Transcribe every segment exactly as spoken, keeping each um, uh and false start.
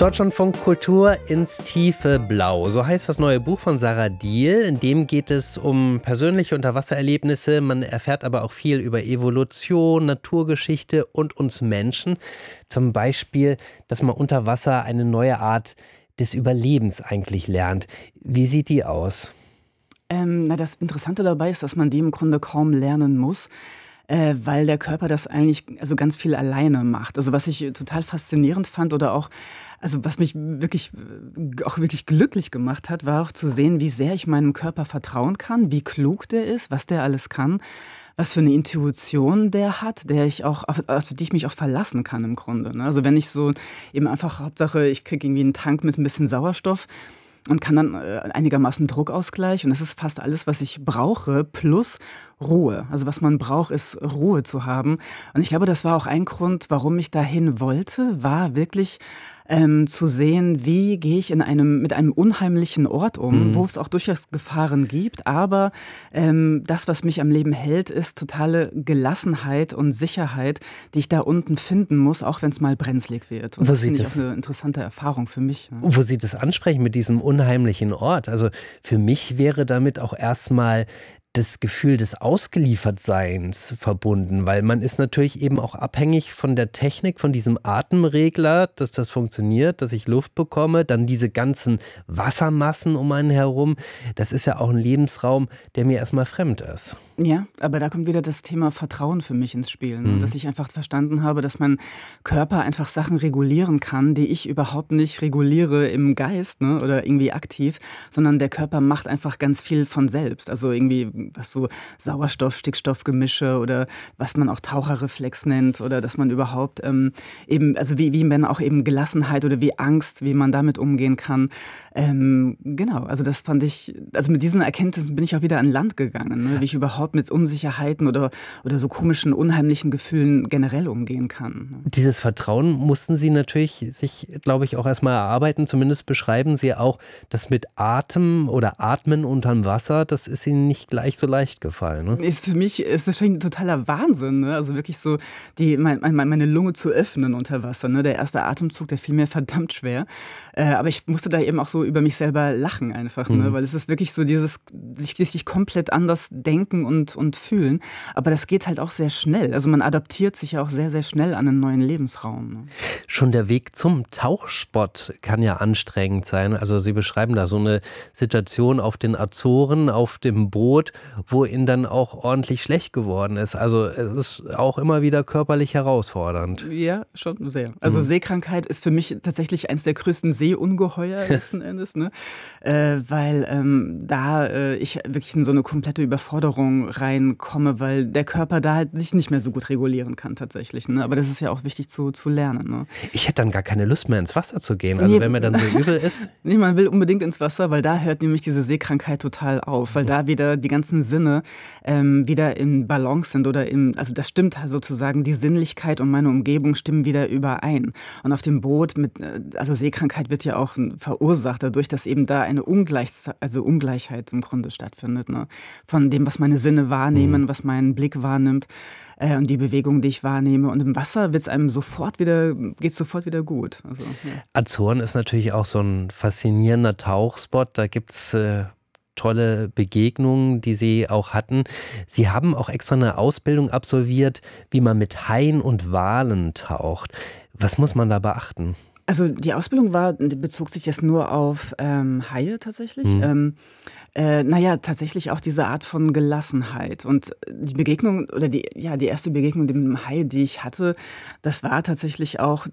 Deutschlandfunk Kultur ins tiefe Blau. So heißt das neue Buch von Sarah Diehl. In dem geht es um persönliche Unterwassererlebnisse. Man erfährt aber auch viel über Evolution, Naturgeschichte und uns Menschen. Zum Beispiel, dass man unter Wasser eine neue Art des Überlebens eigentlich lernt. Wie sieht die aus? Ähm, na, das Interessante dabei ist, dass man die im Grunde kaum lernen muss. Äh, weil der Körper das eigentlich also ganz viel alleine macht. Also was ich total faszinierend fand oder auch, also was mich wirklich auch wirklich glücklich gemacht hat, war auch zu sehen, wie sehr ich meinem Körper vertrauen kann, wie klug der ist, was der alles kann, was für eine Intuition der hat, der ich auch, auf, auf die ich mich auch verlassen kann im Grunde. Ne? Also wenn ich so eben einfach, Hauptsache, ich kriege irgendwie einen Tank mit ein bisschen Sauerstoff und kann dann äh, einigermaßen Druckausgleich. Und das ist fast alles, was ich brauche, plus Ruhe. Also was man braucht, ist Ruhe zu haben. Und ich glaube, das war auch ein Grund, warum ich dahin wollte, war wirklich ähm, zu sehen, wie gehe ich in einem, mit einem unheimlichen Ort um, mhm. wo es auch durchaus Gefahren gibt. Aber ähm, das, was mich am Leben hält, ist totale Gelassenheit und Sicherheit, die ich da unten finden muss, auch wenn es mal brenzlig wird. Und Wo das Sie finde ich das- auch eine interessante Erfahrung für mich. Ne? Wo Sie das ansprechen mit diesem unheimlichen Ort. Also für mich wäre damit auch erstmal das Gefühl des Ausgeliefertseins verbunden, weil man ist natürlich eben auch abhängig von der Technik, von diesem Atemregler, dass das funktioniert, dass ich Luft bekomme, dann diese ganzen Wassermassen um einen herum. Das ist ja auch ein Lebensraum, der mir erstmal fremd ist. Ja, aber da kommt wieder das Thema Vertrauen für mich ins Spiel. Ne? Mhm. Dass ich einfach verstanden habe, dass mein Körper einfach Sachen regulieren kann, die ich überhaupt nicht reguliere im Geist, ne? Oder irgendwie aktiv, sondern der Körper macht einfach ganz viel von selbst. Also irgendwie was so Sauerstoff, Stickstoffgemische oder was man auch Taucherreflex nennt oder dass man überhaupt ähm, eben, also wie, wie man auch eben Gelassenheit oder wie Angst, wie man damit umgehen kann. Ähm, genau, also das fand ich, also mit diesen Erkenntnissen bin ich auch wieder an Land gegangen, ne? Wie ich überhaupt mit Unsicherheiten oder, oder so komischen, unheimlichen Gefühlen generell umgehen kann. Ne? Dieses Vertrauen mussten Sie natürlich sich, glaube ich, auch erstmal erarbeiten. Zumindest beschreiben Sie auch, das mit Atem oder Atmen unterm Wasser, das ist Ihnen nicht gleich so leicht gefallen. Ne? Ist für mich ist das schon ein totaler Wahnsinn, ne? Also wirklich so die, mein, mein, meine Lunge zu öffnen unter Wasser. Ne? Der erste Atemzug, der fiel mir verdammt schwer. Äh, aber ich musste da eben auch so über mich selber lachen einfach, Mhm. ne? Weil es ist wirklich so dieses, sich, sich komplett anders denken und, und fühlen. Aber das geht halt auch sehr schnell. Also man adaptiert sich ja auch sehr, sehr schnell an einen neuen Lebensraum. Ne? Schon der Weg zum Tauchsport kann ja anstrengend sein. Also Sie beschreiben da so eine Situation auf den Azoren, auf dem Boot, wo Ihnen dann auch ordentlich schlecht geworden ist. Also es ist auch immer wieder körperlich herausfordernd. Ja, schon sehr. Also Mhm. Seekrankheit ist für mich tatsächlich eines der größten Seeungeheuer letzten Endes, ne? Äh, weil ähm, da äh, ich wirklich in so eine komplette Überforderung reinkomme, weil der Körper da halt sich nicht mehr so gut regulieren kann tatsächlich. Ne? Aber das ist ja auch wichtig zu, zu lernen. Ne? Ich hätte dann gar keine Lust mehr ins Wasser zu gehen. Also Nee. wenn mir dann so übel ist. Nee, man will unbedingt ins Wasser, weil da hört nämlich diese Seekrankheit total auf, weil da wieder die ganzen Sinne ähm, wieder in Balance sind oder in, also das stimmt sozusagen, die Sinnlichkeit und meine Umgebung stimmen wieder überein. Und auf dem Boot mit, äh, also Seekrankheit wird ja auch verursacht dadurch, dass eben da eine Ungleich, also Ungleichheit im Grunde stattfindet, ne? Von dem, was meine Sinne wahrnehmen, Mhm. was mein Blick wahrnimmt äh, und die Bewegung, die ich wahrnehme. Und im Wasser wird's einem sofort wieder, geht's sofort wieder gut. Also, ja. Azoren ist natürlich auch so ein faszinierender Tauchspot. Da gibt es äh, tolle Begegnungen, die Sie auch hatten. Sie haben auch extra eine Ausbildung absolviert, wie man mit Haien und Walen taucht. Was muss man da beachten? Also die Ausbildung war, bezog sich jetzt nur auf ähm, Haie tatsächlich. Mhm. Ähm, äh, naja, tatsächlich auch diese Art von Gelassenheit. Und die Begegnung oder die, ja, die erste Begegnung mit dem Hai, die ich hatte, das war tatsächlich auch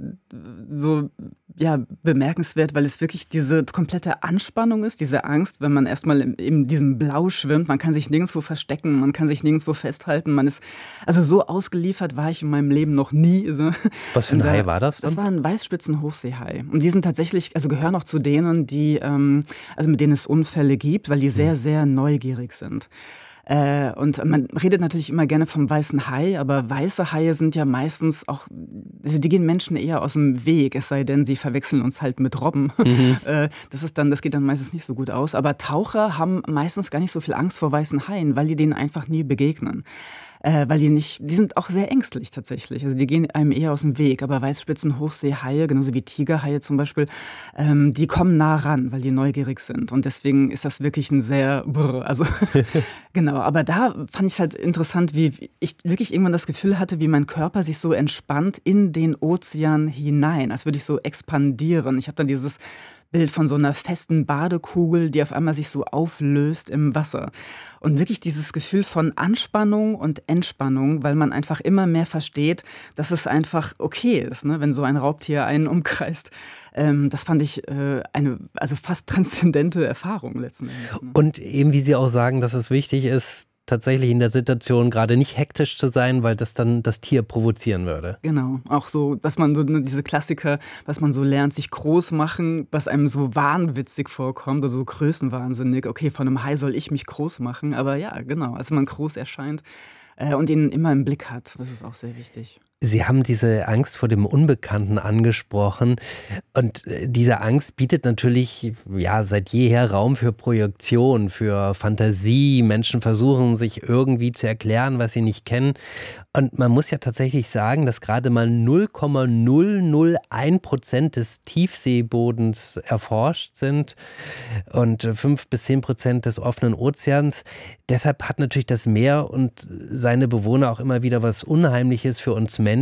so ja, bemerkenswert, weil es wirklich diese komplette Anspannung ist, diese Angst, wenn man erstmal in, in diesem Blau schwimmt. Man kann sich nirgendwo verstecken, man kann sich nirgendwo festhalten. Man ist, also so ausgeliefert war ich in meinem Leben noch nie. Also, Was für ein und da- Hai war das dann? Das war ein Weißspitzen-Hochseehai. Und die sind tatsächlich, also gehören auch zu denen, die, ähm, also mit denen es Unfälle gibt, weil die sehr, sehr neugierig sind. Äh, und man redet natürlich immer gerne vom weißen Hai, aber weiße Haie sind ja meistens auch, also die gehen Menschen eher aus dem Weg, es sei denn, sie verwechseln uns halt mit Robben. Mhm. Äh, das ist dann, das geht dann meistens nicht so gut aus. Aber Taucher haben meistens gar nicht so viel Angst vor weißen Haien, weil die denen einfach nie begegnen. äh, weil die nicht, die sind auch sehr ängstlich tatsächlich. Also die gehen einem eher aus dem Weg. Aber Weißspitzen, Hochseehaie, genauso wie Tigerhaie zum Beispiel, ähm, die kommen nah ran, weil die neugierig sind. Und deswegen ist das wirklich ein sehr, brr, also genau. Aber da fand ich halt interessant, wie ich wirklich irgendwann das Gefühl hatte, wie mein Körper sich so entspannt in den Ozean hinein, als würde ich so expandieren. Ich habe dann dieses Bild von so einer festen Badekugel, die auf einmal sich so auflöst im Wasser. Und wirklich dieses Gefühl von Anspannung und Entspannung, weil man einfach immer mehr versteht, dass es einfach okay ist, ne, wenn so ein Raubtier einen umkreist. Ähm, das fand ich äh, eine also fast transzendente Erfahrung letzten Endes. Ne? Und eben, wie Sie auch sagen, dass es wichtig ist, tatsächlich in der Situation gerade nicht hektisch zu sein, weil das dann das Tier provozieren würde. Genau, auch so, dass man so ne, diese Klassiker, was man so lernt, sich groß machen, was einem so wahnwitzig vorkommt oder so größenwahnsinnig. Okay, von einem Hai soll ich mich groß machen, aber ja, genau, als man groß erscheint äh, und ihn immer im Blick hat, das ist auch sehr wichtig. Sie haben diese Angst vor dem Unbekannten angesprochen und diese Angst bietet natürlich ja seit jeher Raum für Projektion, für Fantasie. Menschen versuchen sich irgendwie zu erklären, was sie nicht kennen. Und man muss ja tatsächlich sagen, dass gerade mal null Komma null null eins Prozent des Tiefseebodens erforscht sind und fünf bis zehn Prozent des offenen Ozeans. Deshalb hat natürlich das Meer und seine Bewohner auch immer wieder was Unheimliches für uns Menschen.